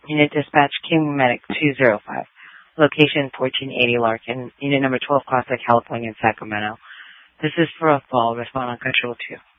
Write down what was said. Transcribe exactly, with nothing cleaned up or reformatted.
Unit Dispatch, King Medic two zero five. Location fourteen eighty Larkin. Unit number twelve, Costa, California, Sacramento. This is for a fall. Respond on Control two.